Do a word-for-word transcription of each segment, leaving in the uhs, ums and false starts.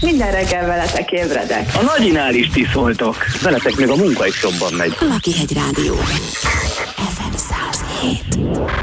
Minden reggel veletek ébredek. A nagyinál is ti szóltok. Veletek még a munka is jobban megy. Lakihegy Rádió. ef em száz hét.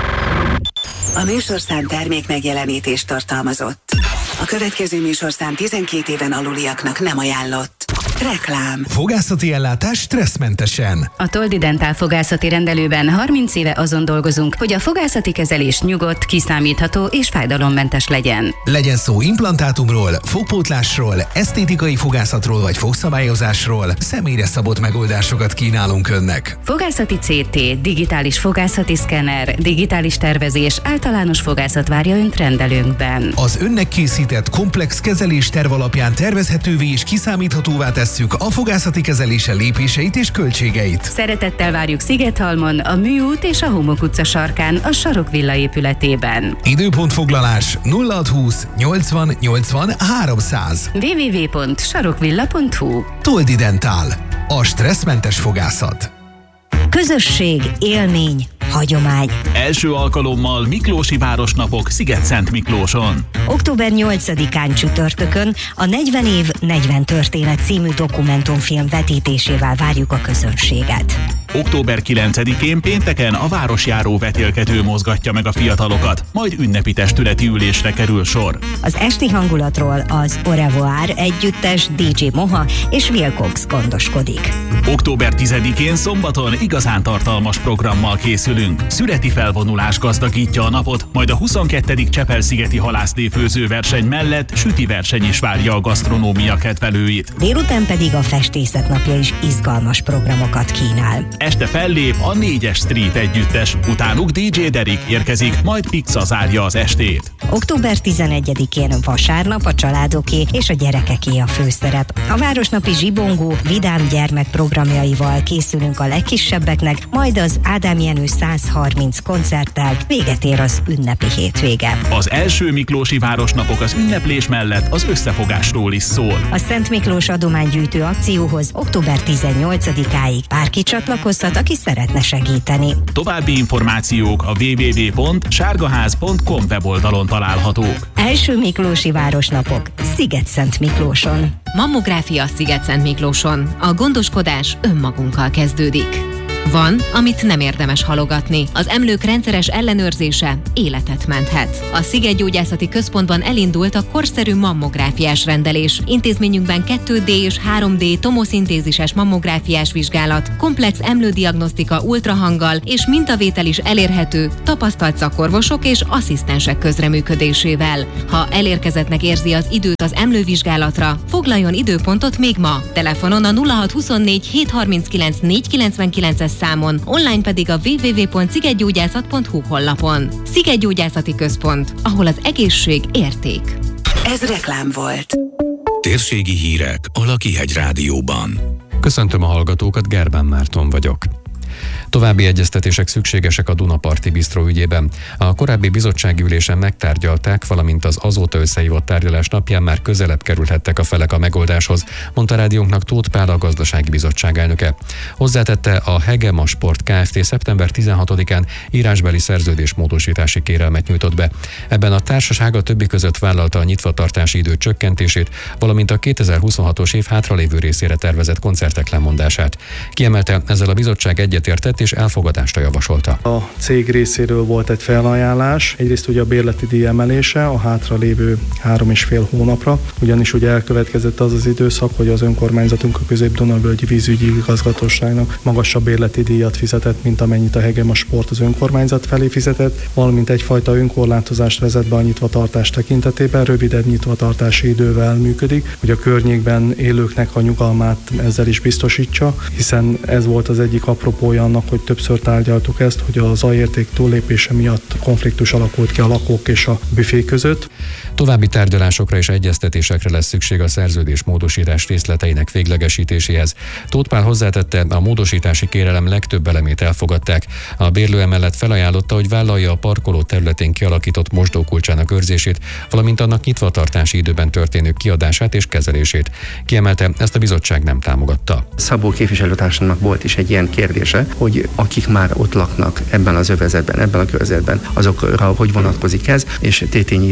A műsorszám termék megjelenítést tartalmazott. A következő műsorszám tizenkét éven aluliaknak nem ajánlott. Reklám. Fogászati ellátás stresszmentesen. A Toldi Dentál fogászati rendelőben harminc éve azon dolgozunk, hogy a fogászati kezelés nyugodt, kiszámítható és fájdalommentes legyen. Legyen szó implantátumról, fogpótlásról, esztétikai fogászatról vagy fogszabályozásról, személyre szabott megoldásokat kínálunk önnek. Fogászati cé té, digitális fogászati szkenner, digitális tervezés, általános fogászat várja önt rendelőnkben. Az önnek készített komplex kezelés terv alapján tervezhetővé és kiszámíthatóvá tesszük a fogászati kezelése lépéseit és költségeit. Szeretettel várjuk Szigethalmon, a Műút és a Homok utca sarkán, a Sarokvilla épületében. Időpontfoglalás nulla hatszázhúsz nyolcvan nyolcvan háromszáz. double-u double-u double-u pont sarokvilla pont hu. Toldi Dentál. A stresszmentes fogászat. Közösség, élmény, hagyomány. Első alkalommal Miklósi Városnapok Sziget-Szent Miklóson. október nyolcadikán csütörtökön a negyven év, negyven történet című dokumentumfilm vetítésével várjuk a közönséget. október kilencedikén pénteken a városjáró vetélkedő mozgatja meg a fiatalokat, majd ünnepi testületi ülésre kerül sor. Az esti hangulatról az Au revoir együttes, dé dzsé Moha és Will Cox gondoskodik. október tizedikén szombaton igazán tartalmas programmal készülünk. Szüreti felvonulás gazdagítja a napot, majd a huszonkettedik Csepel-szigeti halászléfőző verseny mellett süti verseny is várja a gasztronómia kedvelőit. Délután pedig a festészet napja is izgalmas programokat kínál. Este fellép a négyes Street együttes, utánuk dé dzsé Derik érkezik, majd Pixa zárja az estét. október tizenegyedikén vasárnap a családoké és a gyerekeké a főszerep. A városnapi zsibongó, vidám gyermekprogramjaival készülünk a legkisebbeknek, majd az Ádám Jenő száz harminc koncerttel véget ér az ünnepi hétvége. Az első Miklósi Városnapok az ünneplés mellett az összefogásról is szól. A Szent Miklós adománygyűjtő akcióhoz október tizennyolcadikáig bárki csatlakozhat, aki szeretne segíteni. További információk a double-u double-u double-u pont sárgaház pont com weboldalon találhatók. Első Miklósi Városnapok Sziget-Szent Miklóson. Mammográfia Sziget-Szent Miklóson. A gondoskodás önmagunkkal kezdődik. Van, amit nem érdemes halogatni. Az emlők rendszeres ellenőrzése életet menthet. A Szigetgyógyászati Központban elindult a korszerű mammográfiás rendelés. Intézményünkben kettő dé és három dé tomoszintézises mammográfiás vizsgálat, komplex emlődiagnosztika ultrahanggal és mintavétel is elérhető tapasztalt szakorvosok és asszisztensek közreműködésével. Ha elérkezettnek érzi az időt az emlővizsgálatra, foglaljon időpontot még ma. Telefonon a nulla hat huszonnégy hét harminckilenc négy kilencvenkilences számon, online pedig a double-u double-u double-u pont szigetgyógyászat pont hu honlapon. Szigetgyógyászati Központ, ahol az egészség érték. Ez reklám volt. Térségi hírek a Lakihegy Rádióban. Köszöntöm a hallgatókat, Gerbán Márton vagyok. További egyeztetések szükségesek a Dunaparti Bisztró ügyében. A korábbi bizottsági ülésen megtárgyalták, valamint az azóta összehívott tárgyalás napján már közelebb kerülhettek a felek a megoldáshoz, mondta rádiónknak Tóth Pál, a Gazdasági Bizottság elnöke. Hozzátette, a Hegema Sport Kft. szeptember tizenhatodikán írásbeli szerződésmódosítási kérelmet nyújtott be. Ebben a társaság a többi között vállalta a nyitvatartási idő csökkentését, valamint a kétezer-huszonhatos év hátralévő részére tervezett koncertek lemondását. Kiemelte, ezzel a bizottság egyetértett és elfogadásra javasolta. A cég részéről volt egy felajánlás, egyrészt ugye a bérleti díj emelése a hátralévő három és fél hónapra, ugyanis ugye elkövetkezett az az időszak, hogy az önkormányzatunk a Közép-Dunavölgyi Vízügyi Igazgatóságnak magasabb bérleti díjat fizetett, mint amennyit a Hegema Sport az önkormányzat felé fizetett, valamint egyfajta önkorlátozást vezet be a nyitvatartás tekintetében, rövidebb nyitvatartási idővel működik, hogy a környékben élőknek a nyugalmát ezzel is biztosítsa, hiszen ez volt az egyik apropója annak, hogy többször tárgyaltuk ezt, hogy a zajérték túllépése miatt konfliktus alakult ki a lakók és a büfé között. További tárgyalásokra és egyeztetésekre lesz szükség a szerződés módosítás részleteinek véglegesítéséhez. Tóth Pál hozzátette, a módosítási kérelem legtöbb elemét elfogadták. A bérlő emellett felajánlotta, hogy vállalja a parkoló területén kialakított mosdókulcsának őrzését, valamint annak nyitvatartási időben történő kiadását és kezelését. Kiemelte, ezt a bizottság nem támogatta. Szabó képviselőtársamnak volt is egy ilyen kérdése, hogy akik már ott laknak ebben az övezetben, ebben a körzetben, azokra hogy vonatkozik ez, és Tétényi Éva fő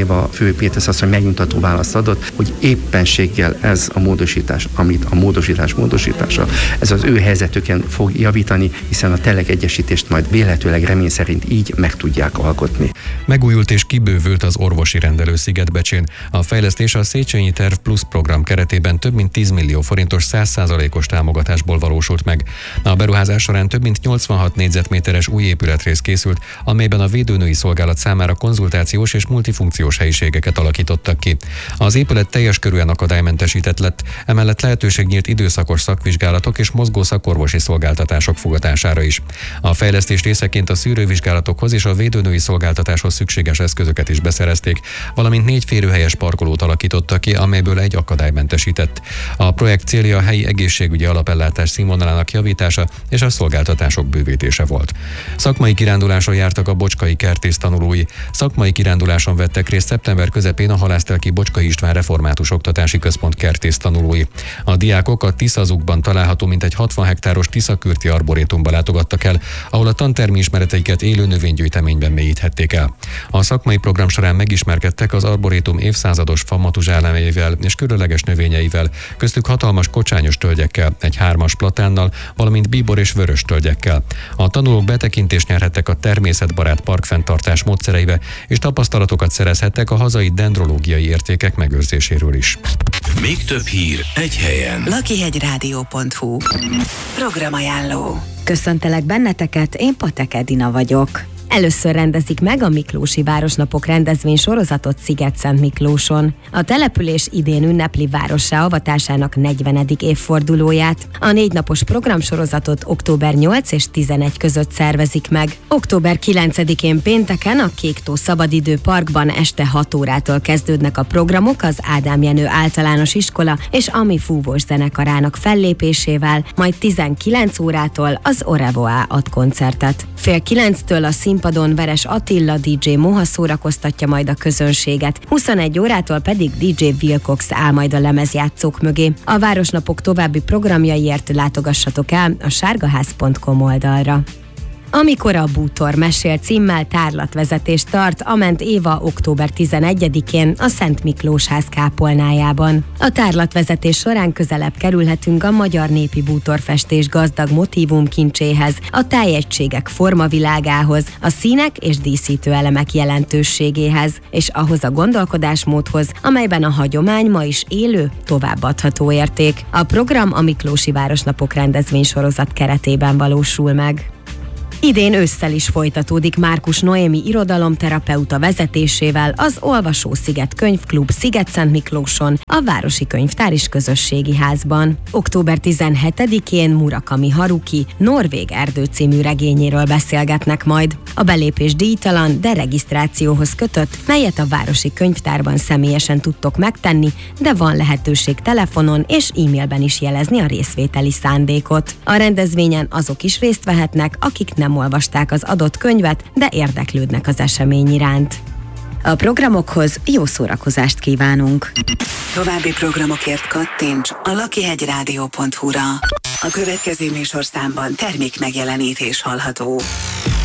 Péter asszony megnyugtató választ adott, hogy éppenséggel ez a módosítás, amit a módosítás módosítása, ez az ő helyzetüken fog javítani, hiszen a telegegyesítést majd vélhetőleg remény szerint így meg tudják alkotni. Megújult és kibővült az orvosi rendelő Szigetbecsén. A fejlesztés a Széchenyi Terv Plus program keretében több mint tíz millió forintos száz százalékos támogatásból valósult meg. A beruházás során több mint nyolcvanhat négyzetméteres új épületrész készült, amelyben a védőnői szolgálat számára konzultációs és multifunkciós helyiségeket alakítottak ki. Az épület teljes körűen akadálymentesített lett, emellett lehetőség nyílt időszakos szakvizsgálatok és mozgó szakorvosi szolgáltatások fogadására is. A fejlesztés részeként a szűrővizsgálatokhoz és a védőnői szolgáltatáshoz szükséges eszközöket is beszerezték, valamint négy férőhelyes parkolót alakítottak ki, amelyből egy akadálymentesített. A projekt célja a helyi egészségügyi alapellátás színvonalának javítása és a szolgáltatások bővítése volt. Szakmai kiránduláson jártak a bocskai kertész tanulói. Szakmai kiránduláson vettek részt szeptember közepén a Halásztelki Bocskai István Református Oktatási Központ kertész tanulói. A diákok a Tiszazukban található mintegy hatvan hektáros Tiszakürti arborétumba látogattak el, ahol a tantermi ismereteiket élő növénygyűjteményben mélyíthették el. A szakmai program során megismerkedtek az arborétum évszázados famatuzsálemeivel és különleges növényeivel, köztük hatalmas kocsányos tölgyekkel, egy hármas platánnal, valamint bíbor és vörös tölgyekkel. A tanulók betekintést nyerhettek a természetbarát parkfenntartás módszereibe, és tapasztalatokat szerezhettek a hazai dendrológiai értékek megőrzéséről is. Még több hír egy helyen. lakihegyrádió pont hu Programajánló. Köszöntelek benneteket, én Patek Edina vagyok. Először rendezik meg a Miklósi Városnapok rendezvény sorozatot Sziget-Szent Miklóson. A település idén ünnepli várossá avatásának negyvenedik évfordulóját. A négy napos programsorozatot október nyolc és tizenegy között szervezik meg. október kilencedikén pénteken a Kéktó Szabadidő Parkban este hat órától kezdődnek a programok az Ádám Jenő Általános Iskola és Ami Fúvós zenekarának fellépésével, majd tizenkilenc órától az Orevoa ad koncertet. Fél kilenctől a színpadon Veres Attila dé dzsé Moha szórakoztatja majd a közönséget, huszonegy órától pedig dé dzsé Wilcox áll majd a lemezjátszók mögé. A Városnapok további programjaiért látogassatok el a sárgaház pont com oldalra. Amikor a bútor mesél címmel tárlatvezetést tart a Ment Éva október tizenegyedikén a Szent Miklós ház kápolnájában. A tárlatvezetés során közelebb kerülhetünk a magyar népi bútorfestés gazdag motívum kincséhez, a tájegységek formavilágához, a színek és díszítő elemek jelentőségéhez, és ahhoz a gondolkodásmódhoz, amelyben a hagyomány ma is élő, továbbadható érték. A program a Miklósi Városnapok rendezvénysorozat keretében valósul meg. Idén ősszel is folytatódik Márkus Noémi irodalomterapeuta vezetésével az Olvasósziget Könyvklub Sziget-Szent Miklóson, a Városi Könyvtár és Közösségi Házban. október tizenhetedikén Murakami Haruki Norvég erdő című regényéről beszélgetnek majd. A belépés díjtalan, de regisztrációhoz kötött, melyet a Városi Könyvtárban személyesen tudtok megtenni, de van lehetőség telefonon és e-mailben is jelezni a részvételi szándékot. A rendezvényen azok is részt vehetnek, akik nem olvasták az adott könyvet, de érdeklődnek az esemény iránt. A programokhoz jó szórakozást kívánunk! További programokért kattints a lakihegyrádió pont hu-ra. A következő műsorszámban termék megjelenítés hallható.